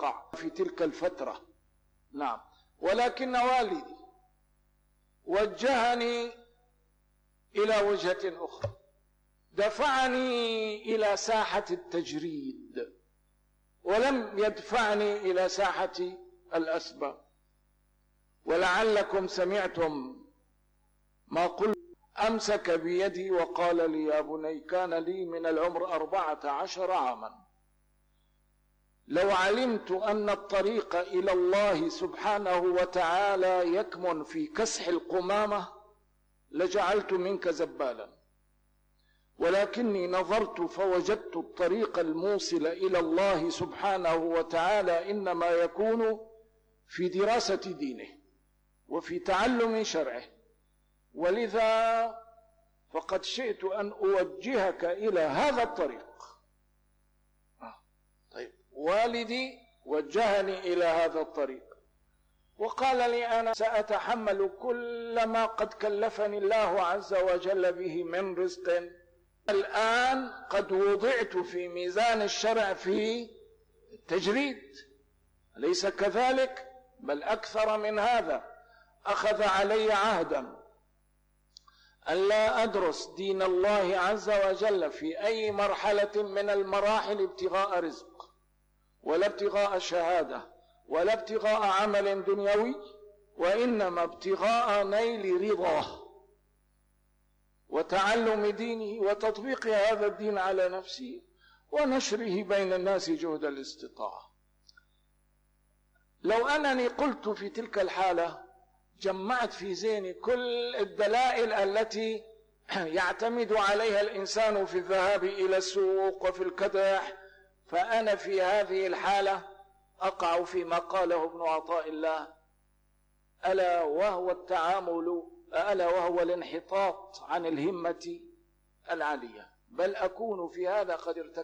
أقع في تلك الفترة. نعم. ولكن والدي وجهني إلى وجهة أخرى، دفعني إلى ساحة التجريد ولم يدفعني إلى ساحة الأسباب. ولعلكم سمعتم ما قلت. أمسك بيدي وقال لي: يا بني، كان لي من العمر 14 عاما، لو علمت أن الطريق إلى الله سبحانه وتعالى يكمن في كسح القمامة لجعلت منك زبالا، ولكني نظرت فوجدت الطريق الموصل إلى الله سبحانه وتعالى إنما يكون في دراسة دينه وفي تعلم شرعه، ولذا فقد شئت أن أوجهك إلى هذا الطريق. طيب، والدي وجهني إلى هذا الطريق وقال لي: أنا سأتحمل كل ما قد كلفني الله عز وجل به من رزق. الآن قد وضعت في ميزان الشرع في التجريد، أليس كذلك؟ بل أكثر من هذا. أخذ علي عهدا أن لا أدرس دين الله عز وجل في أي مرحلة من المراحل ابتغاء رزق ولا ابتغاء شهادة ولا ابتغاء عمل دنيوي، وإنما ابتغاء نيل رضاه وتعلم دينه وتطبيق هذا الدين على نفسه ونشره بين الناس جهد الاستطاعة. لو أنني قلت في تلك الحالة جمعت في ذهني كل الدلائل التي يعتمد عليها الإنسان في الذهاب إلى السوق وفي الكدح، فأنا في هذه الحالة أقع فيما قاله ابن عطاء الله: ألا وهو الانحطاط عن الهمة العالية، بل أكون في هذا قد ارتكبت